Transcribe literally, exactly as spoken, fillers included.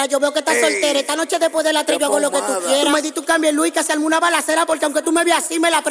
mira, yo veo que estás Ey. soltera. Esta noche después de la tres yo hago lo que tú pomada. quieras. Tú me diste un cambio en Luis, que se armó una balacera, porque aunque tú me veas así, me la